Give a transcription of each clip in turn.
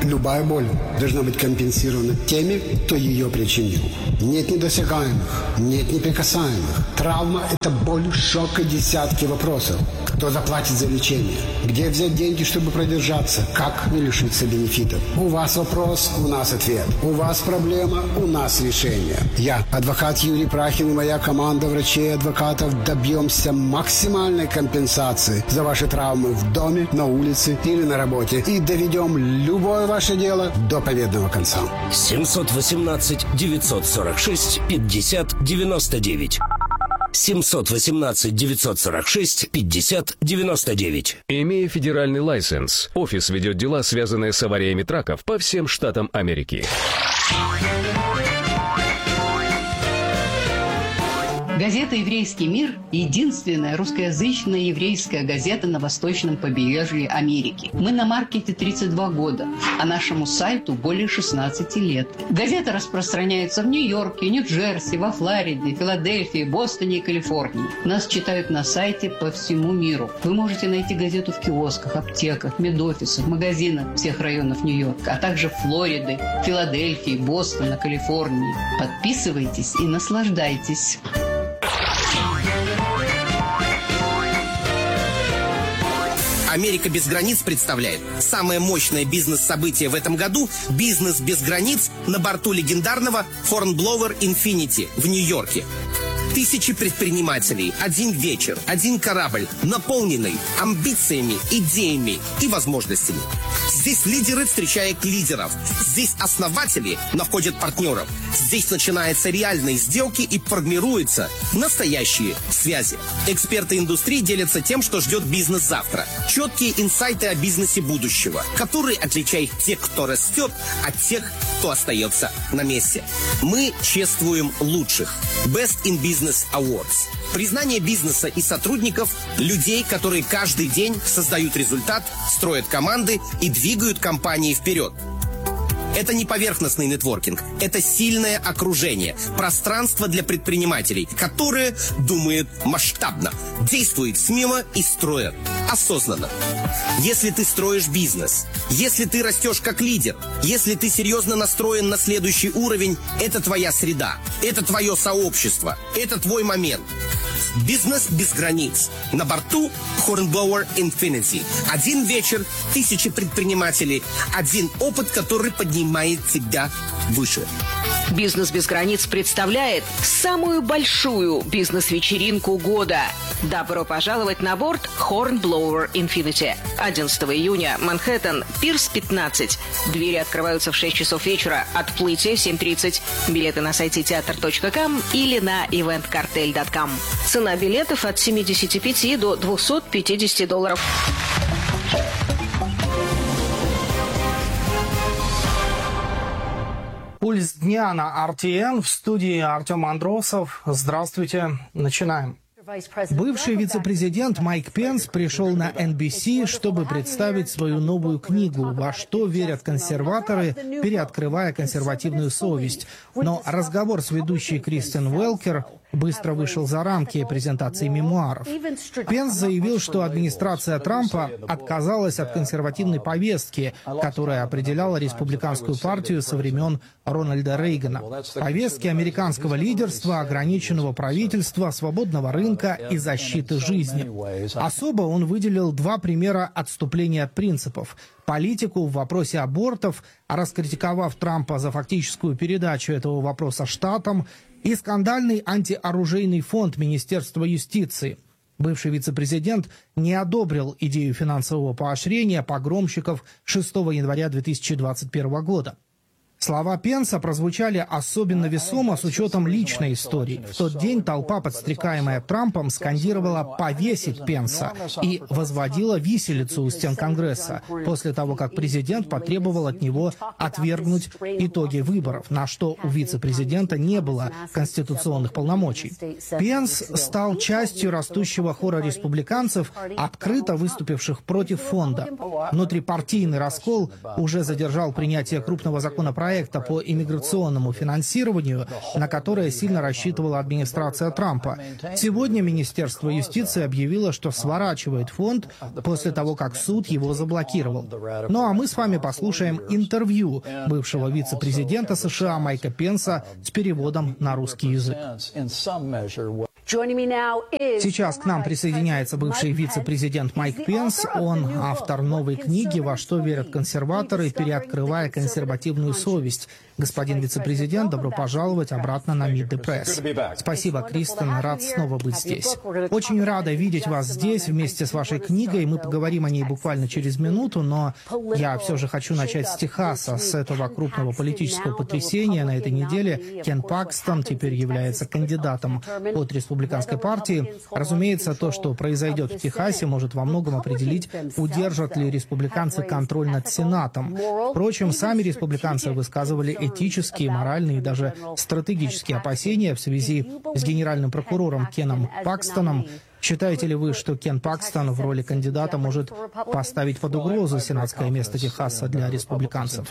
Любая боль должна быть компенсирована теми, кто ее причинил. Нет недосягаемых, нет неприкасаемых. Травма – это боль, шок и десятки вопросов. Кто заплатит за лечение? Где взять деньги, чтобы продержаться? Как не лишиться бенефитов? У вас вопрос, у нас ответ. У вас проблема, у нас решение. Я, адвокат Юрий Прахин и моя команда врачей и адвокатов добьемся максимальной компенсации за ваши травмы в доме, на улице или на работе. И доведем любое ваше дело до победного конца. 718-946-50-99. 718-946-50-99. Имея федеральный лайсенс, офис ведет дела, связанные с авариями траков по всем штатам Америки. Газета «Еврейский мир» – единственная русскоязычная еврейская газета на восточном побережье Америки. Мы на маркете 32 года, а нашему сайту более 16 лет. Газета распространяется в Нью-Йорке, Нью-Джерси, во Флориде, Филадельфии, Бостоне и Калифорнии. Нас читают на сайте по всему миру. Вы можете найти газету в киосках, аптеках, медофисах, магазинах всех районов Нью-Йорка, а также Флориды, Филадельфии, Бостона, Калифорнии. Подписывайтесь и наслаждайтесь. «Америка без границ» представляет самое мощное бизнес-событие в этом году – «Бизнес без границ» на борту легендарного Hornblower Infinity в Нью-Йорке. Тысячи предпринимателей, один вечер, один корабль, наполненный амбициями, идеями и возможностями. Здесь лидеры встречают лидеров, здесь основатели находят партнеров, здесь начинаются реальные сделки и формируются настоящие связи. Эксперты индустрии делятся тем, что ждет бизнес завтра. Четкие инсайты о бизнесе будущего, которые отличают тех, кто растет, от тех, кто остается на месте. Мы чествуем лучших. Best in Business Awards. Признание бизнеса и сотрудников, людей, которые каждый день создают результат, строят команды и двигают компании вперед. Это не поверхностный нетворкинг, это сильное окружение, пространство для предпринимателей, которые думают масштабно, действуют смело и строят осознанно. Если ты строишь бизнес, если ты растешь как лидер, если ты серьезно настроен на следующий уровень, это твоя среда, это твое сообщество, это твой момент. Бизнес без границ. На борту Hornblower Infinity. Один вечер, тысячи предпринимателей, один опыт, который поднимает тебя выше. «Бизнес без границ» представляет самую большую бизнес-вечеринку года. Добро пожаловать на борт Hornblower Infinity. 11 июня, Манхэттен, Пирс 15. Двери открываются в 6 часов вечера, отплытие в 7:30. Билеты на сайте teatr.com или на eventcartel.com. Цена билетов от $75 до $250. Пульс дня на RTN. В студии Артем Андросов. Здравствуйте. Начинаем. Бывший вице-президент Майк Пенс пришел на NBC, чтобы представить свою новую книгу «Во что верят консерваторы, переоткрывая консервативную совесть». Но разговор с ведущей Кристен Уэлкер быстро вышел за рамки презентации мемуаров. Пенс заявил, что администрация Трампа отказалась от консервативной повестки, которая определяла республиканскую партию со времен Рональда Рейгана. Повестки американского лидерства, ограниченного правительства, свободного рынка и защиты жизни. Особо он выделил два примера отступления от принципов: политику в вопросе абортов, раскритиковав Трампа за фактическую передачу этого вопроса штатам, и скандальный антиоружейный фонд Министерства юстиции. Бывший вице-президент не одобрил идею финансового поощрения погромщиков 6 января 2021 года. Слова Пенса прозвучали особенно весомо с учетом личной истории. В тот день толпа, подстрекаемая Трампом, скандировала «повесить Пенса» и возводила виселицу у стен Конгресса после того, как президент потребовал от него отвергнуть итоги выборов, на что у вице-президента не было конституционных полномочий. Пенс стал частью растущего хора республиканцев, открыто выступивших против фонда. Внутрипартийный раскол уже задержал принятие крупного законопроекта проекта по иммиграционному финансированию, на которое сильно рассчитывала администрация Трампа. Сегодня Министерство юстиции объявило, что сворачивает фонд после того, как суд его заблокировал. Ну а мы с вами послушаем интервью бывшего вице-президента США Майка Пенса с переводом на русский язык. Сейчас к нам присоединяется бывший вице-президент Майк Пенс. Он автор новой книги «Во что верят консерваторы, переоткрывая консервативную совесть». Господин вице-президент, добро пожаловать обратно на Meet the Press. Спасибо, Кристен, рад снова быть здесь. Очень рада видеть вас здесь вместе с вашей книгой. Мы поговорим о ней буквально через минуту, но я все же хочу начать с Техаса, с этого крупного политического потрясения. На этой неделе Кен Пакстон теперь является кандидатом от республиканской партии. Разумеется, то, что произойдет в Техасе, может во многом определить, удержат ли республиканцы контроль над Сенатом. Впрочем, сами республиканцы высказывали этические, моральные и даже стратегические опасения в связи с генеральным прокурором Кеном Пакстоном. Считаете ли вы, что Кен Пакстон в роли кандидата может поставить под угрозу сенатское место Техаса для республиканцев?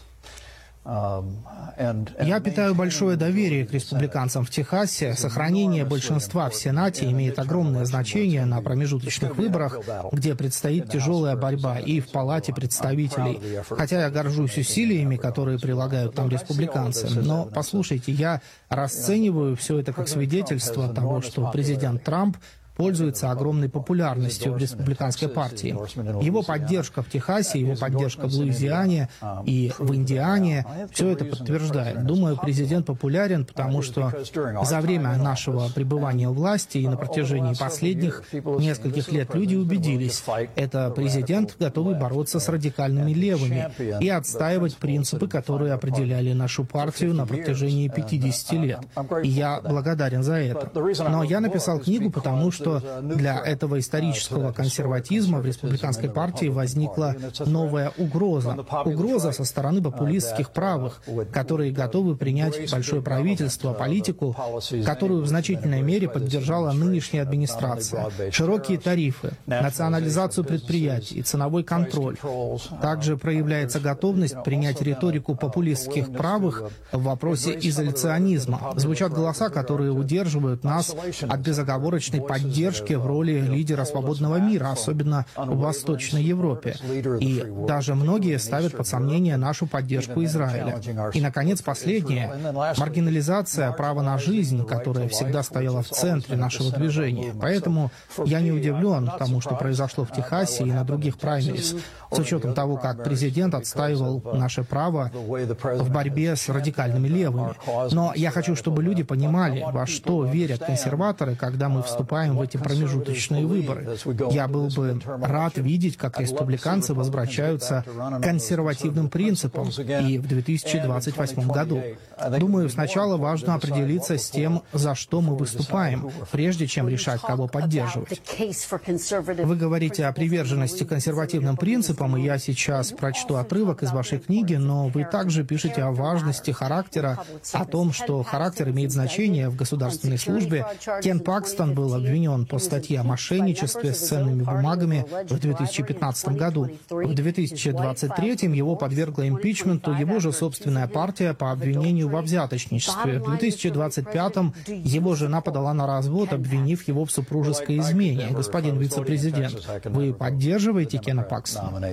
Я питаю большое доверие к республиканцам в Техасе. Сохранение большинства в Сенате имеет огромное значение на промежуточных выборах, где предстоит тяжелая борьба, и в Палате представителей. Хотя я горжусь усилиями, которые прилагают там республиканцы. Но, послушайте, я расцениваю все это как свидетельство того, что президент Трамп пользуется огромной популярностью в республиканской партии. Его поддержка в Техасе, его поддержка в Луизиане и в Индиане — все это подтверждает. Думаю, президент популярен, потому что за время нашего пребывания у власти и на протяжении последних нескольких лет люди убедились, это президент, готовый бороться с радикальными левыми и отстаивать принципы, которые определяли нашу партию на протяжении 50 лет. И я благодарен за это. Но я написал книгу, потому что для этого исторического консерватизма в республиканской партии возникла новая угроза. Угроза со стороны популистских правых, которые готовы принять большое правительство, политику, которую в значительной мере поддержала нынешняя администрация. Широкие тарифы, национализацию предприятий, ценовой контроль. Также проявляется готовность принять риторику популистских правых в вопросе изоляционизма. Звучат голоса, которые удерживают нас от безоговорочной поддержки в роли лидера свободного мира, особенно в Восточной Европе. И даже многие ставят под сомнение нашу поддержку Израиля. И, наконец, последнее — маргинализация права на жизнь, которая всегда стояла в центре нашего движения. Поэтому я не удивлен тому, что произошло в Техасе и на других праймерис, с учетом того, как президент отстаивал наше право в борьбе с радикальными левыми. Но я хочу, чтобы люди понимали, во что верят консерваторы, когда мы вступаем в эти промежуточные выборы. Я был бы рад видеть, как республиканцы возвращаются к консервативным принципам и в 2028 году. Думаю, сначала важно определиться с тем, за что мы выступаем, прежде чем решать, кого поддерживать. Вы говорите о приверженности консервативным принципам, и я сейчас прочту отрывок из вашей книги, но вы также пишете о важности характера, о том, что характер имеет значение в государственной службе. Кен Пакстон был обвинен по статье о мошенничестве с ценными бумагами в 2015 году. В 2023 его подвергла импичменту его же собственная партия по обвинению во взяточничестве. В 2025 его жена подала на развод, обвинив его в супружеской измене. Господин вице-президент, вы поддерживаете Кена Пакстона?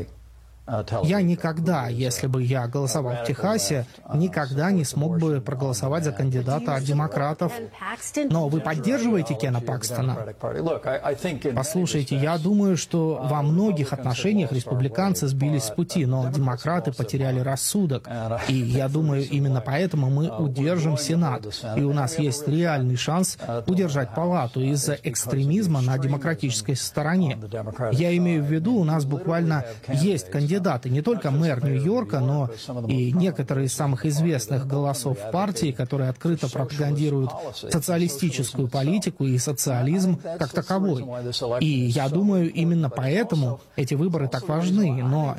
Я никогда, если бы я голосовал в Техасе, никогда не смог бы проголосовать за кандидата от демократов. Но вы поддерживаете Кена Пакстона? Послушайте, я думаю, что во многих отношениях республиканцы сбились с пути, но демократы потеряли рассудок. И я думаю, именно поэтому мы удержим Сенат. И у нас есть реальный шанс удержать палату из-за экстремизма на демократической стороне. Я имею в виду, у нас буквально есть кандидаты, не только мэр Нью-Йорка, но и некоторые из самых известных голосов партии, которые открыто пропагандируют социалистическую политику и социализм как таковой. И я думаю, именно поэтому эти выборы так важны.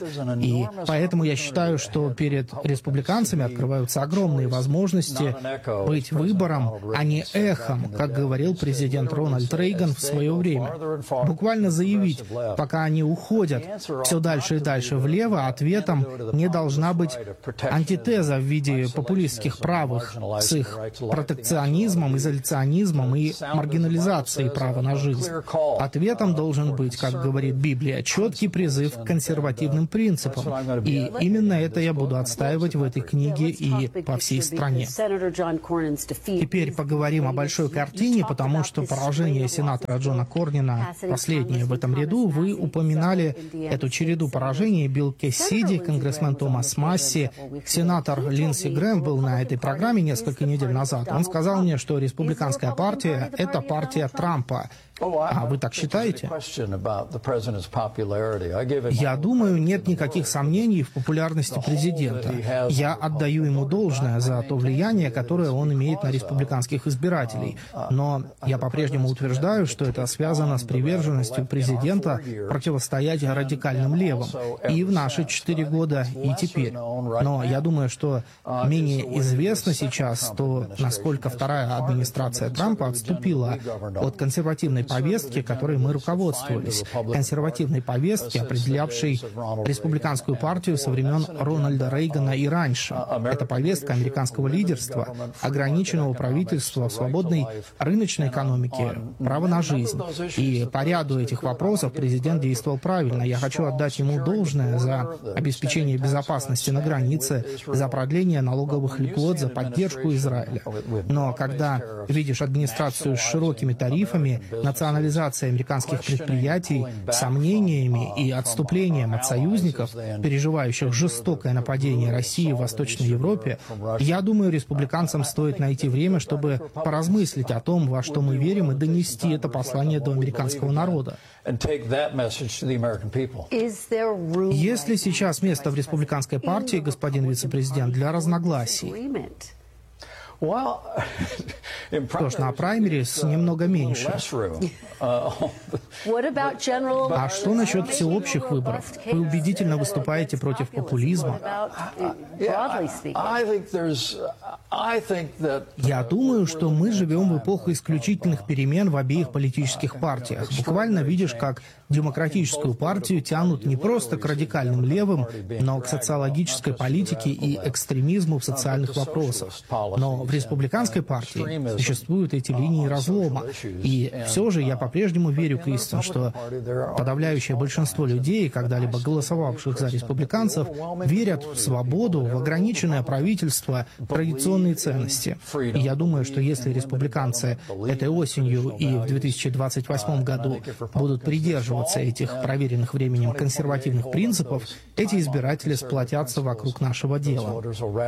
И поэтому я считаю, что перед республиканцами открываются огромные возможности быть выбором, а не эхом, как говорил президент Рональд Рейган в свое время. Буквально заявить, пока они уходят все дальше и дальше влево, ответом не должна быть антитеза в виде популистских правых с их протекционизмом, изоляционизмом и маргинализацией права на жизнь. Ответом должен быть, как говорит Библия, четкий призыв к консервативным принципам. И именно это я буду отстаивать в этой книге и по всей стране. Теперь поговорим о большой картине, потому что поражение сенатора Джона Корнина, последнее в этом ряду, вы упоминали эту череду поражений. Билл Кессиди, конгрессмен Томас Масси, сенатор Линдси Грэм был на этой программе несколько недель назад. Он сказал мне, что республиканская партия — это партия Трампа. А вы так считаете? Я думаю, нет никаких сомнений в популярности президента. Я отдаю ему должное за то влияние, которое он имеет на республиканских избирателей. Но я по-прежнему утверждаю, что это связано с приверженностью президента противостоять радикальным левым. И в наши 4 года, и теперь. Но я думаю, что менее известно сейчас то, насколько вторая администрация Трампа отступила от консервативной повестки, которой мы руководствовались. Консервативной повестки, определявшей республиканскую партию со времен Рональда Рейгана и раньше. Это повестка американского лидерства, ограниченного правительства, свободной рыночной экономики, права на жизнь. И по ряду этих вопросов президент действовал правильно. Я хочу отдать ему должное за обеспечение безопасности на границе, за продление налоговых льгот, за поддержку Израиля. Но когда видишь администрацию с широкими тарифами, национализацией американских предприятий, сомнениями и отступлением от союзников, переживающих жестокое нападение России в Восточной Европе, я думаю, республиканцам стоит найти время, чтобы поразмыслить о том, во что мы верим, и донести это послание до американского народа. Есть ли сейчас место в республиканской партии, господин вице-президент, для разногласий? Что ж, на праймерис немного меньше. А что насчет всеобщих выборов? Вы убедительно выступаете против популизма. Я думаю, что мы живем в эпоху исключительных перемен в обеих политических партиях. Буквально видишь, как демократическую партию тянут не просто к радикальным левым, но к социологической политике и экстремизму в социальных вопросах. Но в республиканской партии существуют эти линии разлома. И все же я по-прежнему верю, Кристен, что подавляющее большинство людей, когда-либо голосовавших за республиканцев, верят в свободу, в ограниченное правительство, традиционные ценности. И я думаю, что если республиканцы этой осенью и в 2028 году будут придерживаться этих проверенных временем консервативных принципов, эти избиратели сплотятся вокруг нашего дела.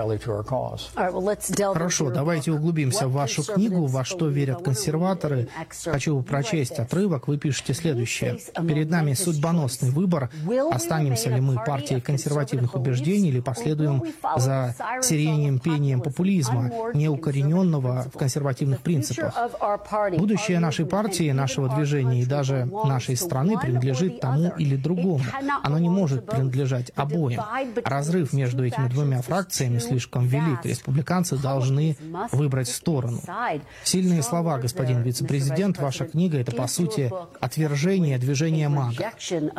Хорошо, давайте углубимся в вашу книгу «Во что верят консерваторы». Хочу прочесть отрывок. Вы пишете следующее. «Перед нами судьбоносный выбор. Останемся ли мы партией консервативных убеждений или последуем за сиреневым пением популизма, неукорененного в консервативных принципах? Будущее нашей партии, нашего движения и даже нашей страны принадлежит тому или другому. Оно не может принадлежать обоим. Разрыв между этими двумя фракциями слишком велик. Республиканцы должны выбрать сторону». Сильные слова, господин вице-президент. Ваша книга — это, по сути, отвержение движения МАГА.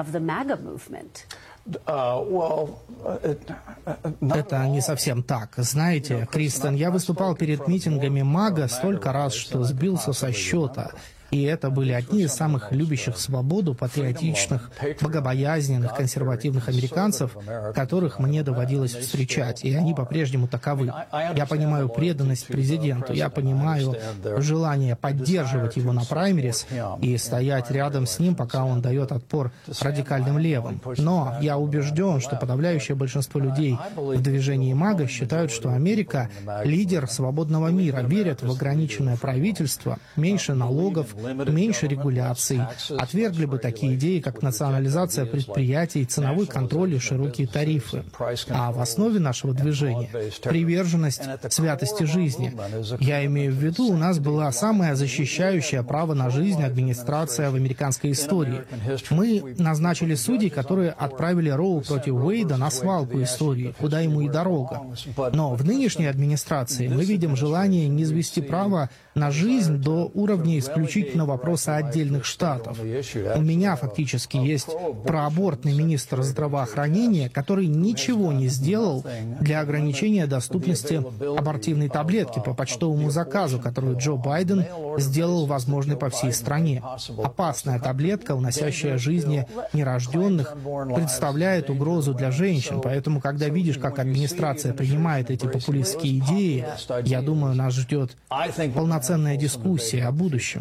Это не совсем так. Знаете, Кристен, я выступал перед митингами МАГА столько раз, что сбился со счета. И это были одни из самых любящих свободу, патриотичных, богобоязненных, консервативных американцев, которых мне доводилось встречать, и они по-прежнему таковы. Я понимаю преданность президенту, я понимаю желание поддерживать его на праймерис и стоять рядом с ним, пока он дает отпор радикальным левым. Но я убежден, что подавляющее большинство людей в движении МАГА считают, что Америка — лидер свободного мира, верят в ограниченное правительство, меньше налогов, меньше регуляций, отвергли бы такие идеи, как национализация предприятий, ценовой контроль и широкие тарифы. А в основе нашего движения — приверженность святости жизни. Я имею в виду, у нас была самая защищающая право на жизнь администрация в американской истории. Мы назначили судей, которые отправили Роу против Уэйда на свалку истории, куда ему и дорога. Но в нниз администрации мы видим желание низвести право на жизнь до уровня исключительно давить на вопросы отдельных штатов. У меня фактически есть проабортный министр здравоохранения, который ничего не сделал для ограничения доступности абортивной таблетки по почтовому заказу, которую Джо Байден сделал возможной по всей стране. Опасная таблетка, уносящая жизни нерожденных, представляет угрозу для женщин. Поэтому, когда видишь, как администрация принимает эти популистские идеи, я думаю, нас ждет полноценная дискуссия о будущем.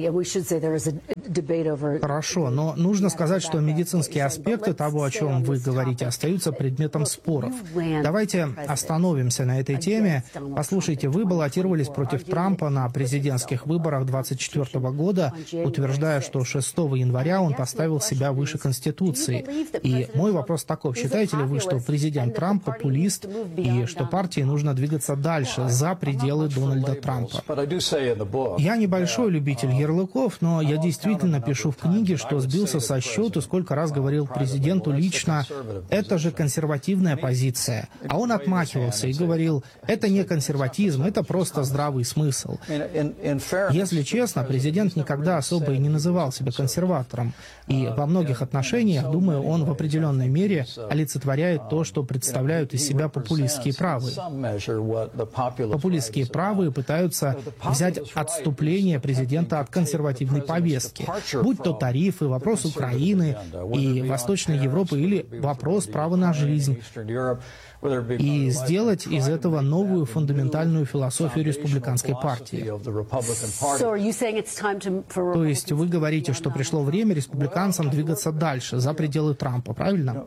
Хорошо, но нужно сказать, что медицинские аспекты того, о чем вы говорите, остаются предметом споров. Давайте остановимся на этой теме. Послушайте, вы баллотировались против Трампа на президентских выборах 2024 года, утверждая, что 6 января он поставил себя выше Конституции. И мой вопрос таков: считаете ли вы, что президент Трамп популист и что партии нужно двигаться дальше, за пределы Дональда Трампа? Я небольшой любитель ярлыков, но я действительно пишу в книге, что сбился со счету, сколько раз говорил президенту лично: это же консервативная позиция. А он отмахивался и говорил: это не консерватизм, это просто здравый смысл. Если честно, президент никогда особо и не называл себя консерватором. И во многих отношениях, думаю, он в определенной мере олицетворяет то, что представляют из себя популистские правые. Популистские правые пытаются взять отступление президента от консервативной повестки, будь то тарифы, вопрос Украины и Восточной Европы или вопрос права на жизнь, и сделать из этого новую фундаментальную философию республиканской партии. То есть вы говорите, что пришло время республиканцам двигаться дальше, за пределы Трампа, правильно?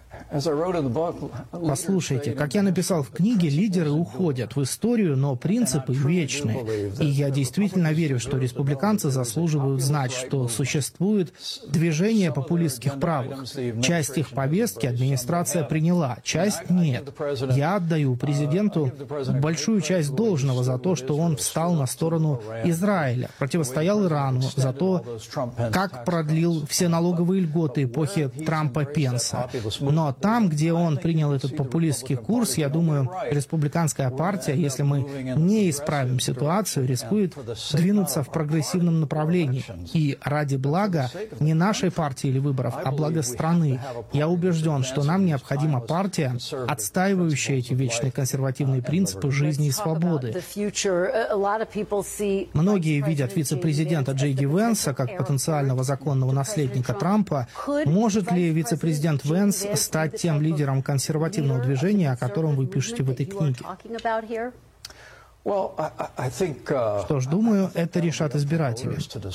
Послушайте, как я написал в книге, лидеры уходят в историю, но принципы вечны. И я действительно верю, что республиканцы заслуживают знать, что существует движение популистских правых. Часть их повестки администрация приняла, часть нет. Я отдаю президенту большую часть должного за то, что он встал на сторону Израиля, противостоял Ирану, за то, как продлил все налоговые льготы эпохи Трампа-Пенса. Но там, где он принял этот популистский курс, я думаю, республиканская партия, если мы не исправим ситуацию, рискует двинуться в прогрессивном направлении. И ради блага не нашей партии или выборов, а блага страны. Я убежден, что нам необходима партия, отстаивающая эти вечные консервативные принципы жизни и свободы. Многие видят вице-президента Джей Ди Венса как потенциального законного наследника Трампа. Может ли вице-президент Венс стать тем лидером консервативного движения, о котором вы пишете в этой книге? Что ж, думаю, это решат избиратели.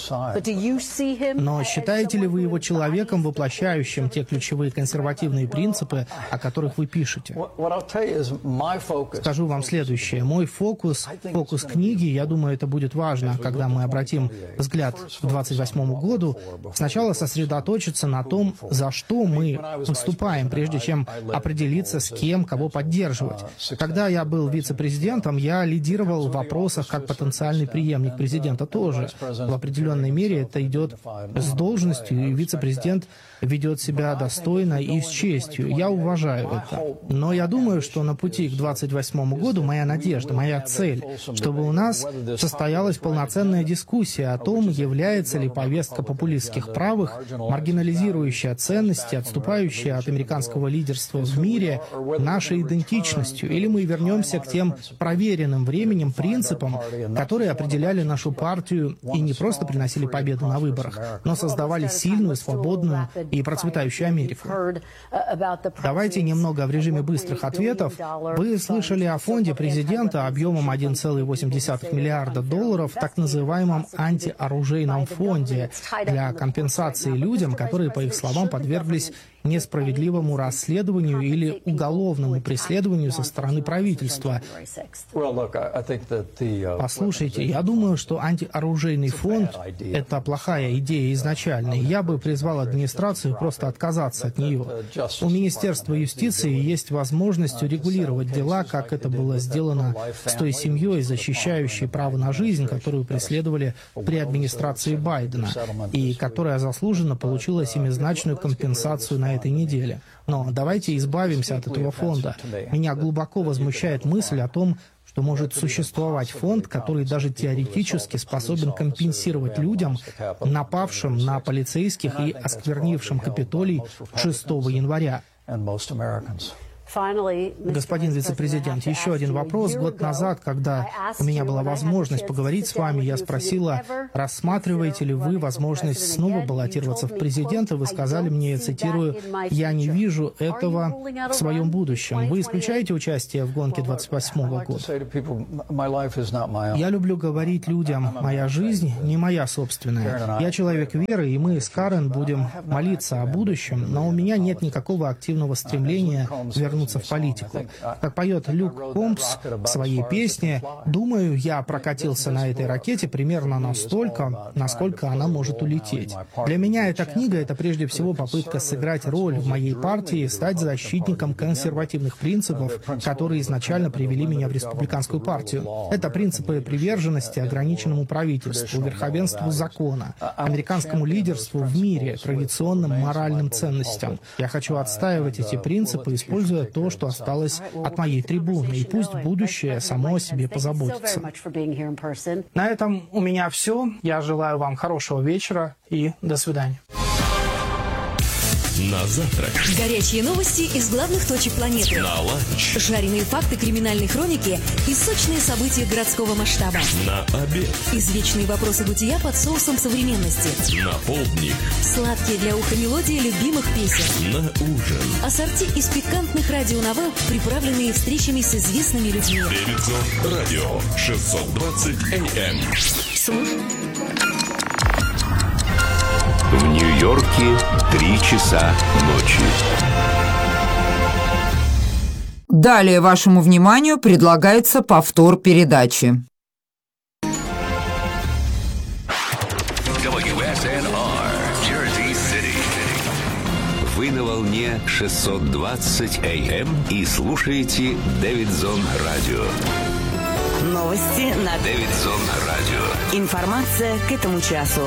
Но считаете ли вы его человеком, воплощающим те ключевые консервативные принципы, о которых вы пишете? Скажу вам следующее. Мой фокус книги, я думаю, это будет важно, когда мы обратим взгляд к 28 году, сначала сосредоточиться на том, за что мы выступаем, прежде чем определиться, с кем, кого поддерживать. Когда я был вице-президентом, я лидировал в вопросах как потенциальный преемник президента тоже. В определенной мере это идет с должностью, и вице-президент ведет себя достойно и с честью. Я уважаю это. Но я думаю, что на пути к 28 году моя надежда, моя цель, чтобы у нас состоялась полноценная дискуссия о том, является ли повестка популистских правых, маргинализирующая ценности, отступающая от американского лидерства в мире, нашей идентичностью, или мы вернемся к тем проверенным временем принципам, которые определяли нашу партию и не просто приносили победу на выборах, но создавали сильную, свободную и процветающую Америку. Давайте немного в режиме быстрых ответов. Вы слышали о фонде президента объемом $1,8 миллиарда, так называемом антиоружейном фонде для компенсации людям, которые, по их словам, подверглись несправедливому расследованию или уголовному преследованию со стороны правительства. Послушайте, я думаю, что антиоружейный фонд — это плохая идея изначально, и я бы призвал администрацию просто отказаться от нее. У Министерства юстиции есть возможность урегулировать дела, как это было сделано с той семьей, защищающей право на жизнь, которую преследовали при администрации Байдена, и которая заслуженно получила семизначную компенсацию на на этой неделе. Но давайте избавимся от этого фонда. Меня глубоко возмущает мысль о том, что может существовать фонд, который даже теоретически способен компенсировать людям, напавшим на полицейских и осквернившим Капитолий 6 января. Господин вице-президент, еще один вопрос. Год назад, когда у меня была возможность поговорить с вами, я спросила, рассматриваете ли вы возможность снова баллотироваться в президенты. Вы сказали мне, я цитирую, «Я не вижу этого в своем будущем». Вы исключаете участие в гонке 28-го года? Я люблю говорить людям, моя жизнь не моя собственная. Я человек веры, и мы с Карен будем молиться о будущем, но у меня нет никакого активного стремления вернуться в политику. Как поет Люк Компс в своей песне, думаю, я прокатился на этой ракете примерно настолько, насколько она может улететь. Для меня эта книга — это прежде всего попытка сыграть роль в моей партии, стать защитником консервативных принципов, которые изначально привели меня в республиканскую партию. Это принципы приверженности ограниченному правительству, верховенству закона, американскому лидерству в мире, традиционным моральным ценностям. Я хочу отстаивать эти принципы, используя то, что осталось от моей трибуны, и пусть будущее само о себе позаботится. На этом у меня все. Я желаю вам хорошего вечера и до свидания. На завтрак. Горячие новости из главных точек планеты. На ланч. Жареные факты криминальной хроники и сочные события городского масштаба. На обед. Извечные вопросы бытия под соусом современности. На полдник. Сладкие для уха мелодии любимых песен. На ужин. Ассорти из пикантных радионовелл, приправленные встречами с известными людьми. Дэвидсон радио 620 AM. Слушай. В Нью-Йорке 3 часа ночи. Далее вашему вниманию предлагается повтор передачи. WSNR, Jersey City. Вы на волне 620 AM и слушаете Дэвидсон радио. Новости на Дэвидсон радио. Информация к этому часу.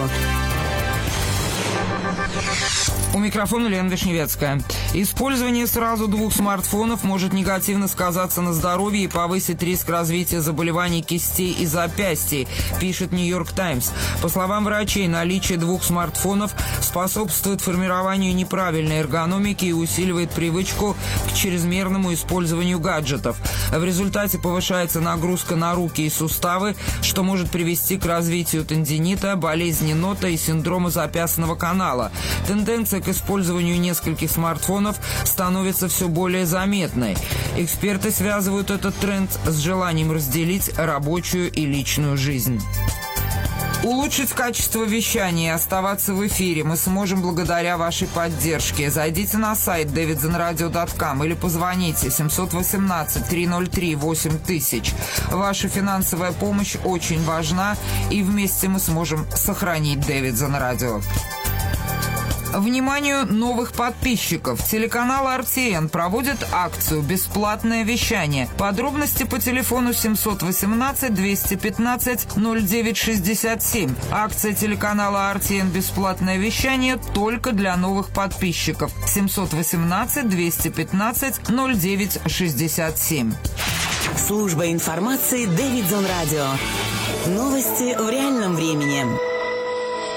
У микрофона Лена Вишневецкая. Использование сразу 2 смартфонов может негативно сказаться на здоровье и повысить риск развития заболеваний кистей и запястий, пишет Нью-Йорк Таймс. По словам врачей, наличие 2 смартфонов способствует формированию неправильной эргономики и усиливает привычку к чрезмерному использованию гаджетов. В результате повышается нагрузка на руки и суставы, что может привести к развитию тендинита, болезни нота и синдрома запястного канала. Тенденция к использованию нескольких смартфонов становится все более заметной. Эксперты связывают этот тренд с желанием разделить рабочую и личную жизнь. Улучшить качество вещания и оставаться в эфире мы сможем благодаря вашей поддержке. Зайдите на сайт davidsonradio.com или позвоните 718-303-8000. Ваша финансовая помощь очень важна, и вместе мы сможем сохранить Дэвидсон Радио. Вниманию новых подписчиков. Телеканал RTN проводит акцию «Бесплатное вещание». Подробности по телефону 718-215-0967. Акция телеканала RTN «Бесплатное вещание» только для новых подписчиков. 718-215-0967. Служба информации Дэвидсон Радио. Новости в реальном времени.